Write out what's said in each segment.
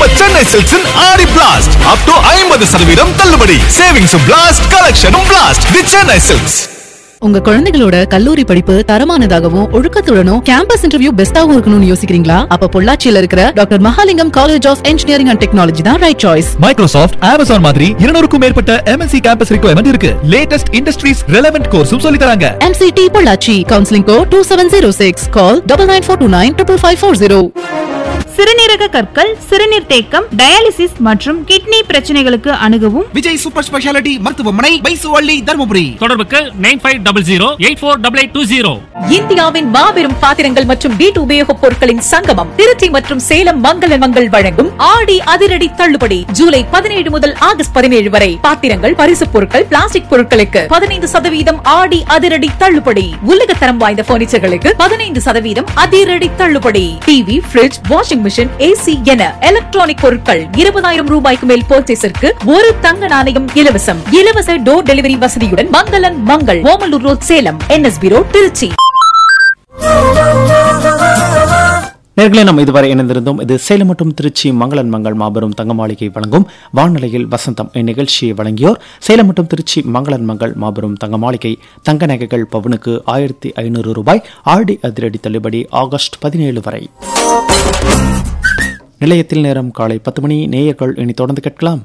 நம்ம சென்னை சில்க்ஸின் ஆடி blast up to 50% தள்ளுபடி. சேவிங்ஸும் blast, கலெக்ஷனும் blast. தி Chennai silks. உங்க குழந்தைகளோட கல்லூரி படிப்பு தரமானதாகவும் ஒழுக்கத்துடனும் கேம்பஸ் இன்டர்வியூ பெஸ்டாவும் இருக்கணும்னு யோசிக்கிறீங்களா? அப்ப பொள்ளாச்சியில இருக்கிற doctor Mahalingam college of engineering and technology தான் ரைட் சாய்ஸ். மைக்ரோசாஃப்ட், அமேசான் மாதிரி 200க்கும் மேற்பட்ட MNC கேம்பஸ் ரிக்வயர்மெண்ட் இருக்கு. லேட்டஸ்ட் இண்டஸ்ட்ரீஸ் ரெலவென்ட் கோர்ஸும் சொல்லி தராங்க. MCT பொள்ளாச்சி. Counselling code 2706. கால் 9942955540. சிறுநீரக கற்கள், சிறுநீர் தேக்கம், டயாலிசிஸ் மற்றும் கிட்னி பிரச்சனைகளுக்கு அணுகவும் விஜய் சூப்பர் ஸ்பெஷாலிட்டி மருத்துவமனை, பைசுவள்ளி, தர்மபுரி. தொடர்புக்கு 9500848820. இந்தியாவின் மாபெரும் பாத்திரங்கள் மற்றும் வீட்டு உபயோகப் பொருட்களின் சங்கமம் திருச்சி மற்றும் சேலம் மங்கள மங்கள் வழங்கும் ஆடி அதிரடி தள்ளுபடி. ஜூலை 17 முதல் ஆகஸ்ட் 17 வரை பாத்திரங்கள், பரிசுப் பொருட்கள், பிளாஸ்டிக் பொருட்களுக்கு 15% ஆடி அதிரடி தள்ளுபடி. உலகத்தரம் வாய்ந்த பர்னிச்சர்களுக்கு 15% அதிரடி தள்ளுபடி. TV, bridge, washing machine, AC என எலக்ட்ரானிக் பொருட்கள் 20,000 ரூபாய்க்கு மேல் பர்ச்சேஸிற்கு ஒரு தங்க நாணயம் இலவசம். இலவச டோர் டெலிவரி வசதியுடன் மங்களன் Mangal, Omalur road, Salem, NSB road, Trichy. நேர்களே, நம்ம இதுவரை இணைந்திருந்தோம். இது சேலம் மற்றும் திருச்சி மங்களன் மங்கள் மாபெரும் தங்க மாளிகை வழங்கும் வானொலியில் வசந்தம். இந்நிகழ்ச்சியை வழங்கியோர் சேலம் மற்றும் திருச்சி மங்களன் மங்கள் மாபெரும் தங்க மாளிகை. தங்க நகைகள் பவுனுக்கு 1500 ரூபாய் ஆடி அதிரடி தள்ளுபடி ஆகஸ்ட் 17 வரை. நிலையத்தில் நேரம் காலை 10 மணி. நேயர்கள் இனி தொடர்ந்து கேட்கலாம்.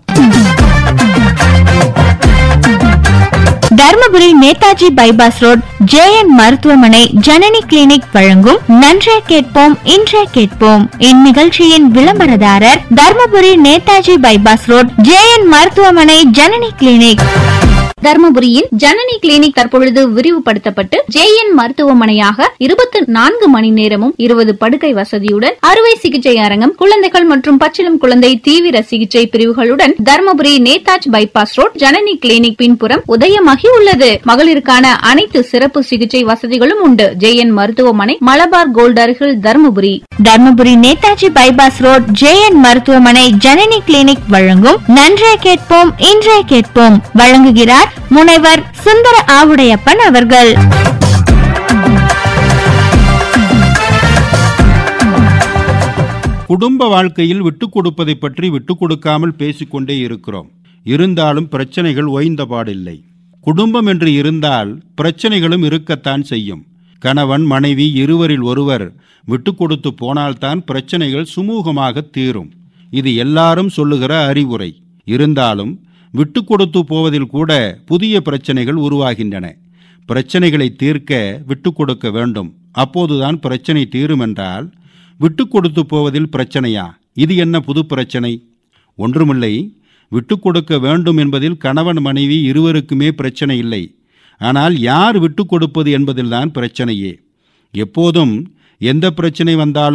Dharmapuri Netaji bypass road JN மருத்துவமனை ஜனனி கிளினிக் வழங்கும் நன்றே கேட்போம் இன்றே கேட்போம். இந்நிகழ்ச்சியின் விளம்பரதாரர் Dharmapuri Netaji bypass road JN மருத்துவமனை ஜனனி கிளினிக். தர்மபுரியில் ஜனனி கிளினிக் தற்பொழுது விரிவுபடுத்தப்பட்டு JN மருத்துவமனையாக 24 மணி நேரமும் 20 படுக்கை வசதியுடன் அறுவை சிகிச்சை அரங்கம், குழந்தைகள் மற்றும் பச்சிளம் குழந்தை தீவிர சிகிச்சை பிரிவுகளுடன் Dharmapuri Netaji bypass road Janani clinic பின்புறம் உதயமாகி உள்ளது. மகளிருக்கான அனைத்து சிறப்பு சிகிச்சை வசதிகளும் உண்டு. JN மருத்துவமனை, மலபார் கோல்ட் அருகில், Dharmapuri. Dharmapuri Netaji bypass road JN மருத்துவமனை ஜனனி கிளினிக் வழங்கும் நன்றே கேட்போம் இன்றே கேட்போம். வழங்குகிறார் முனைவர் சுந்தர ஆவுடையப்பன் அவர்கள். குடும்ப வாழ்க்கையில் விட்டுக் கொடுப்பதை பற்றி விட்டுக் கொடுக்காமல் பேசிக்கொண்டே இருக்கிறோம். இருந்தாலும் பிரச்சனைகள் ஓய்ந்தபாடில்லை. குடும்பம் என்று இருந்தால் பிரச்சனைகளும் இருக்கத்தான் செய்யும். கணவன், மனைவி இருவரில் ஒருவர் விட்டுக் கொடுத்து போனால்தான் பிரச்சனைகள் சுமூகமாக தீரும். இது எல்லாரும் சொல்லுகிற அறிவுரை. இருந்தாலும் விட்டு கொடுத்து போவதில் கூட புதிய பிரச்சனைகள் உருவாகின்றன. பிரச்சனைகளை தீர்க்க விட்டு கொடுக்க வேண்டும். அப்போதுதான் பிரச்சனை தீரும் என்றால் விட்டு கொடுத்து போவதில் பிரச்சனையா? இது என்ன புது பிரச்சனை? ஒன்றுமில்லை. விட்டு கொடுக்க வேண்டும் என்பதில் கணவன் மனைவி இருவருக்குமே பிரச்சனை இல்லை. ஆனால் யார் விட்டு கொடுப்பது என்பதில்தான் பிரச்சனையே. எப்போதும் எந்த பிரச்சனை வந்தாலும்